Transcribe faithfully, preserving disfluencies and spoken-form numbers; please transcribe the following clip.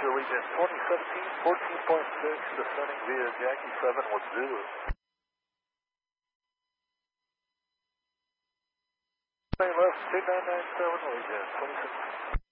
Allegiant twenty seventeen fourteen point six, descending via Yankee seven with Zulu. Left two nine nine seven, Allegiant twenty seventeen.